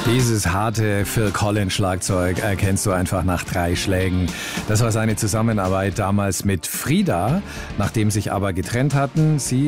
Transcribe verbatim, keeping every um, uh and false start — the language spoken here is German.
Dieses harte Phil Collins Schlagzeug erkennst du einfach nach drei Schlägen. Das war seine Zusammenarbeit damals mit Frida, nachdem sich aber getrennt hatten. Sie